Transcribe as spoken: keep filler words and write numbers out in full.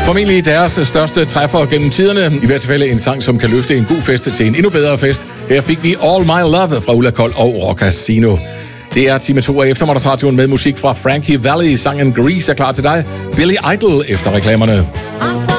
Formentlig deres største træffer gennem tiderne. I hvert fald en sang, som kan løfte en god fest til en endnu bedre fest. Her fik vi All My Love fra Ulla Kold og Rockasino. Det er time to af eftermiddagsradioen med musik fra Frankie Valli. Sangen Grease er klar til dig. Billy Idol efter reklamerne.